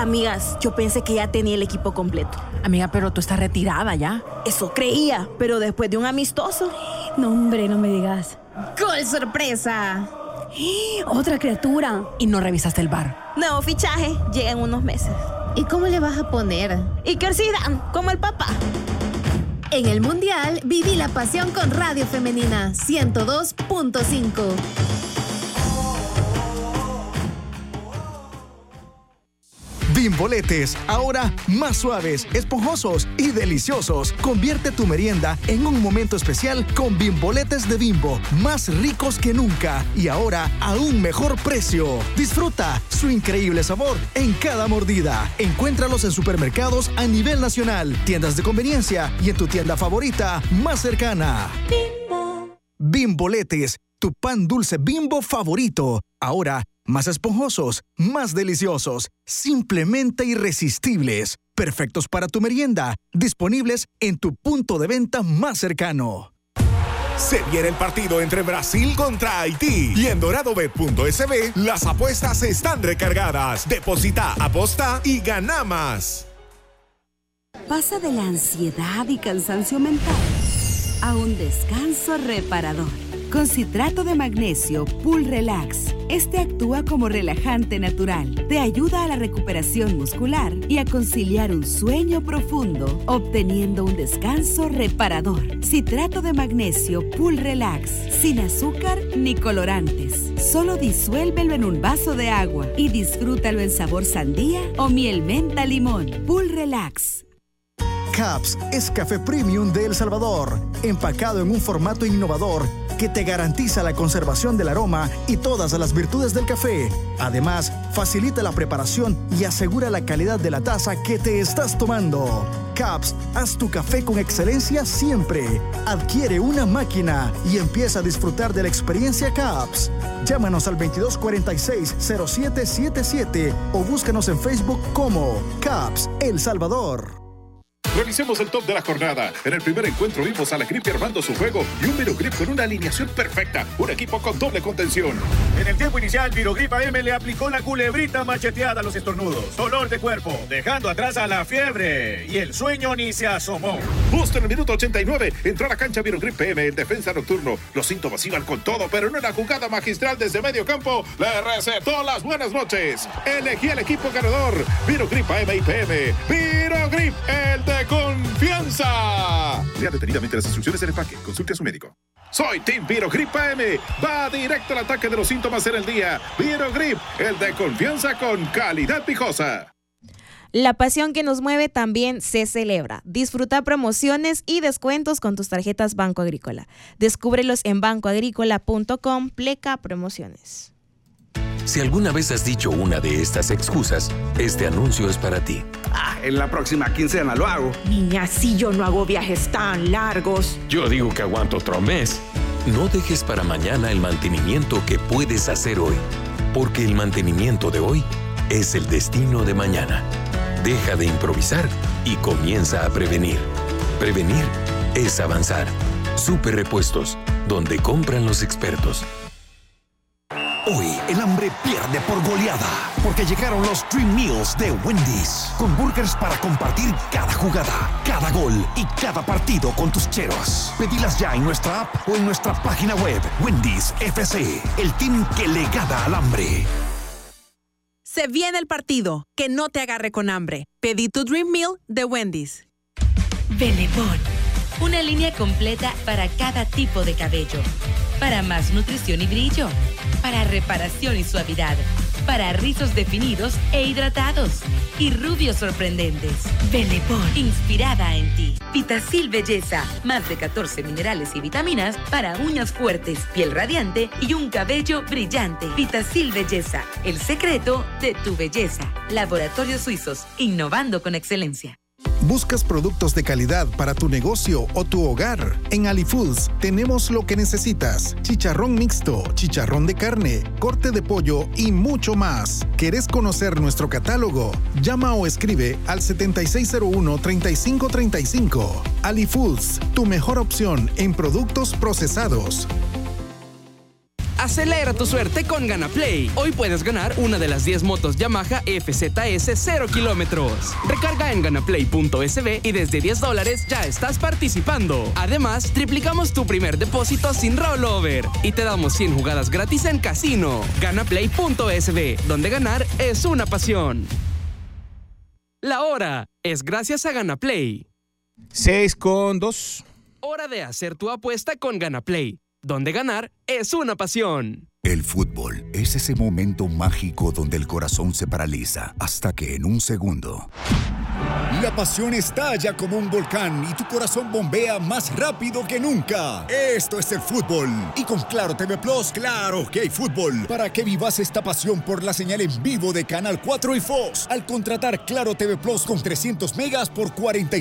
Amigas, yo pensé que ya tenía el equipo completo. Amiga, pero tú estás retirada ya. Eso creía, pero después de un amistoso. No, hombre, no me digas. ¡Gol sorpresa! ¡Otra criatura! Y no revisaste el VAR. Nuevo fichaje, llega en unos meses. ¿Y cómo le vas a poner? Iker Zidane, como el papá. En el Mundial, viví la pasión con Radio Femenina 102.5. Bimboletes, ahora más suaves, esponjosos y deliciosos. Convierte tu merienda en un momento especial con Bimboletes de Bimbo, más ricos que nunca y ahora a un mejor precio. Disfruta su increíble sabor en cada mordida. Encuéntralos en supermercados a nivel nacional, tiendas de conveniencia y en tu tienda favorita más cercana. Bimbo. Bimboletes, tu pan dulce Bimbo favorito. Ahora más esponjosos, más deliciosos, simplemente irresistibles, perfectos para tu merienda, disponibles en tu punto de venta más cercano. Se viene el partido entre Brasil contra Haití y en doradobet.sb las apuestas están recargadas. Deposita, aposta y gana más. Pasa de la ansiedad y cansancio mental a un descanso reparador. Con citrato de magnesio Pool Relax. Este actúa como relajante natural. Te ayuda a la recuperación muscular y a conciliar un sueño profundo, obteniendo un descanso reparador. Citrato de magnesio Pool Relax. Sin azúcar ni colorantes. Solo disuélvelo en un vaso de agua y disfrútalo en sabor sandía o miel menta limón. Pool Relax. Caps es café premium de El Salvador, empacado en un formato innovador que te garantiza la conservación del aroma y todas las virtudes del café. Además, facilita la preparación y asegura la calidad de la taza que te estás tomando. Caps, haz tu café con excelencia siempre. Adquiere una máquina y empieza a disfrutar de la experiencia Caps. Llámanos al 2246-0777 o búscanos en Facebook como Caps El Salvador. Revisemos el top de la jornada. En el primer encuentro vimos a la Grip armando su juego y un Virogrip con una alineación perfecta. Un equipo con doble contención. En el tiempo inicial, Virogrip AM le aplicó la culebrita macheteada a los estornudos. Dolor de cuerpo, dejando atrás a la fiebre. Y el sueño ni se asomó. Justo en el minuto 89, entró a la cancha Virogrip PM en defensa nocturno. Los síntomas iban con todo, pero en una jugada magistral desde medio campo, le recetó las buenas noches. Elegí el equipo ganador. Virogrip AM y PM. Virogrip, el de confianza. Lea detenidamente las instrucciones del empaque. Consulte a su médico. Soy Team Virogrip AM. Va directo al ataque de los síntomas en el día. Virogrip, el de confianza con calidad pijosa. La pasión que nos mueve también se celebra. Disfruta promociones y descuentos con tus tarjetas Banco Agrícola. Descúbrelos en bancoagrícola.com/promociones. Si alguna vez has dicho una de estas excusas, este anuncio es para ti. En la próxima quincena lo hago. Niña, si yo no hago viajes tan largos. Yo digo que aguanto otro mes. No dejes para mañana el mantenimiento que puedes hacer hoy, porque el mantenimiento de hoy es el destino de mañana. Deja de improvisar y comienza a prevenir. Prevenir es avanzar. Super Repuestos, donde compran los expertos. Hoy el hambre pierde por goleada, porque llegaron los Dream Meals de Wendy's, con burgers para compartir cada jugada, cada gol y cada partido con tus cheros. Pedilas ya en nuestra app o en nuestra página web. Wendy's FC, el team que le gana al hambre. Se viene el partido, que no te agarre con hambre. Pedí tu Dream Meal de Wendy's. Benetton, una línea completa para cada tipo de cabello. Para más nutrición y brillo, para reparación y suavidad, para rizos definidos e hidratados y rubios sorprendentes. Benetton, inspirada en ti. Vitacil Belleza, más de 14 minerales y vitaminas para uñas fuertes, piel radiante y un cabello brillante. Vitacil Belleza, el secreto de tu belleza. Laboratorios Suizos, innovando con excelencia. ¿Buscas productos de calidad para tu negocio o tu hogar? En AliFoods tenemos lo que necesitas. Chicharrón mixto, chicharrón de carne, corte de pollo y mucho más. ¿Querés conocer nuestro catálogo? Llama o escribe al 7601-3535. AliFoods, tu mejor opción en productos procesados. Acelera tu suerte con GanaPlay. Hoy puedes ganar una de las 10 motos Yamaha FZS 0 kilómetros. Recarga en ganaplay.sb y desde $10 ya estás participando. Además, triplicamos tu primer depósito sin rollover y te damos 100 jugadas gratis en casino. Ganaplay.sb, donde ganar es una pasión. La hora es gracias a GanaPlay. 6:02. Hora de hacer tu apuesta con GanaPlay, donde ganar es una pasión. El fútbol es ese momento mágico donde el corazón se paraliza hasta que en un segundo la pasión estalla como un volcán y tu corazón bombea más rápido que nunca. Esto es el fútbol. Y con Claro TV Plus, claro que hay fútbol. Para que vivas esta pasión por la señal en vivo de Canal 4 y Fox. Al contratar Claro TV Plus con 300 megas por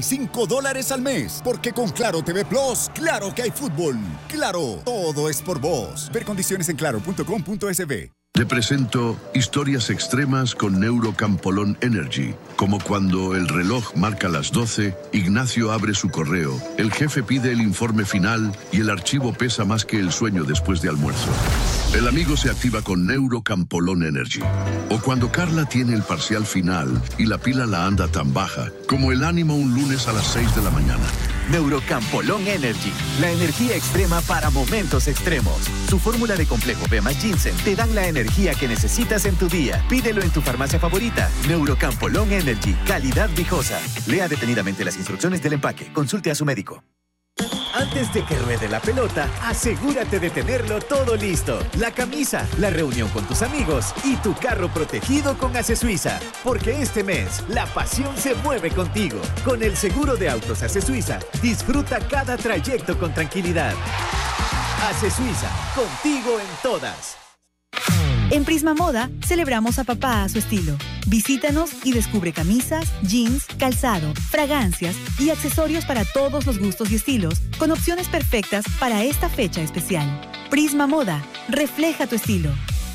$45 al mes. Porque con Claro TV Plus, claro que hay fútbol. Claro, todo es por vos. Ver condiciones en claro.com.sb. Te presento historias extremas con Neurocampolón Energy. Como cuando el reloj marca las 12, Ignacio abre su correo, el jefe pide el informe final y el archivo pesa más que el sueño después de almuerzo. El amigo se activa con Neurocampolón Energy. O cuando Carla tiene el parcial final y la pila la anda tan baja, como el ánimo un lunes a las 6 de la mañana. Neurocampolón Energy, la energía extrema para momentos extremos. Su fórmula de complejo B más ginseng te dan la energía que necesitas en tu día. Pídelo en tu farmacia favorita. Neurocampolón Energy, calidad viejosa. Lea detenidamente las instrucciones del empaque. Consulte a su médico. Antes de que ruede la pelota, asegúrate de tenerlo todo listo. La camisa, la reunión con tus amigos y tu carro protegido con Ace Suiza. Porque este mes, la pasión se mueve contigo. Con el seguro de autos Ace Suiza, disfruta cada trayecto con tranquilidad. Ace Suiza, contigo en todas. En Prisma Moda, celebramos a papá a su estilo. Visítanos y descubre camisas, jeans, calzado, fragancias y accesorios para todos los gustos y estilos, con opciones perfectas para esta fecha especial. Prisma Moda, refleja tu estilo.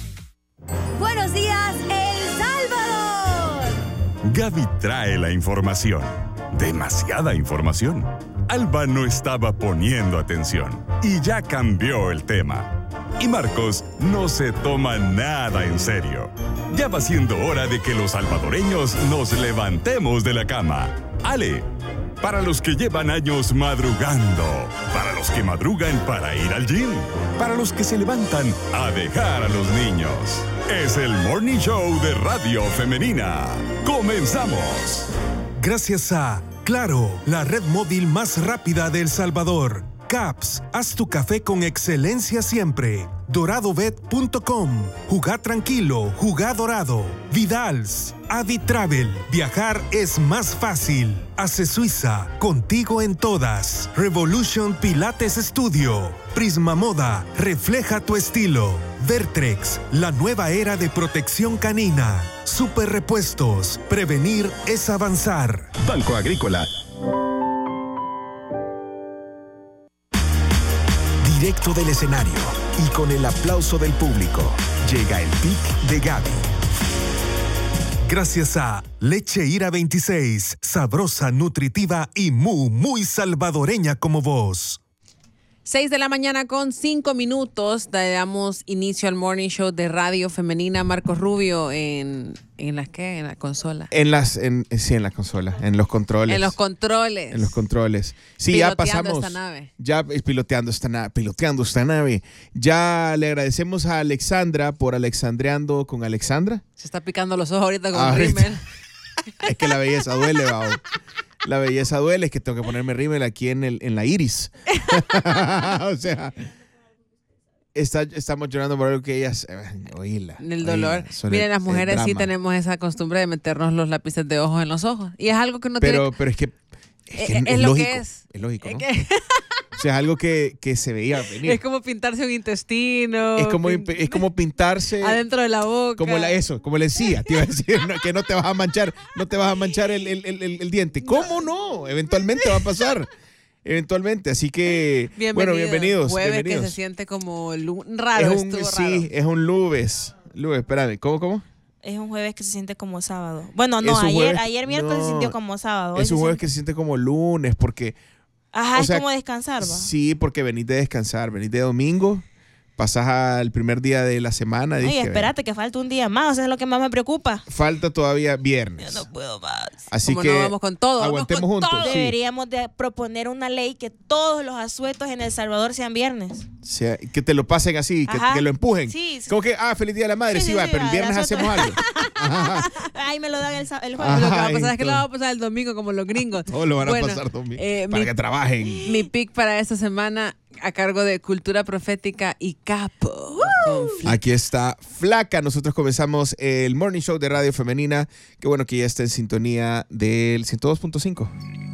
¡Buenos días, El Salvador! Gaby trae la información. Demasiada información. Alba no estaba poniendo atención y ya cambió el tema. Y Marcos no se toma nada en serio. Ya va siendo hora de que los salvadoreños nos levantemos de la cama. Ale, para los que llevan años madrugando, para los que madrugan para ir al gym, para los que se levantan a dejar a los niños. Es el Morning Show de Radio Femenina. ¡Comenzamos! Gracias a Claro, la red móvil más rápida de El Salvador. Caps, haz tu café con excelencia siempre. DoradoBet.com, jugá tranquilo, jugá dorado. Vidals, Avitravel, viajar es más fácil. Ace Suiza, contigo en todas. Revolution Pilates Studio. Prisma Moda, refleja tu estilo. Vertrex, la nueva era de protección canina. Super Repuestos, prevenir es avanzar. Banco Agrícola. Directo del escenario y con el aplauso del público, llega el pic de Gaby. Gracias a Leche Ira 26, sabrosa, nutritiva y muy salvadoreña como vos. 6 de la mañana con 5 minutos. Damos inicio al Morning Show de Radio Femenina. Marcos Rubio en las ¿qué? En la consola. En la consola, en los controles. En los controles. En los controles. Sí, piloteando ya pasamos. esta nave. Ya piloteando esta nave. Ya le agradecemos a Alexandra por Alexandreando con Alexandra. Se está picando los ojos ahorita con rímel. Es que la belleza duele, Bao. La belleza duele, es que tengo que ponerme rímel aquí en la iris. O sea, estamos llorando por algo que ellas... Oíla. El dolor. Miren, las mujeres sí tenemos esa costumbre de meternos los lápices de ojos en los ojos. Y es algo que no tiene... Pero es que es lo lógico. que es. Es lógico, ¿no? O sea, es algo que se veía venir. Es como pintarse un intestino. Es como pintarse... adentro de la boca. Como la encía. Te iba a decir que no te vas a manchar el diente. ¿Cómo no? Eventualmente va a pasar. Eventualmente. Así que, bienvenidos. Jueves que se siente como raro. Sí, es un lunes. Espérame, ¿cómo? Es un jueves que se siente como sábado. Bueno, no, ayer miércoles se sintió como sábado. Es un jueves que se siente como lunes porque... Ajá, es como descansar, ¿va? Sí, porque venís de descansar, venís de domingo, pasás al primer día de la semana. Ay, espérate que falta un día más, eso es lo que más me preocupa. Falta todavía viernes. Yo no puedo más. Así como que no vamos con todo, aguantemos vamos con juntos. todo. Sí. Deberíamos de proponer una ley que todos los asuetos en El Salvador sean viernes. O sea, que te lo pasen así, que lo empujen. Sí. Como que, feliz Día de la Madre, sí, va, pero el viernes hacemos algo. Ahí me lo dan el jueves. Lo que va a pasar es que lo vamos a pasar el domingo como los gringos. Todos lo van a pasar domingo para que trabajen. Mi pick para esta semana a cargo de Cultura Profética y Capo. Aquí está Flaca. Nosotros comenzamos el Morning Show de Radio Femenina. Qué bueno que ya está en sintonía del 102.5.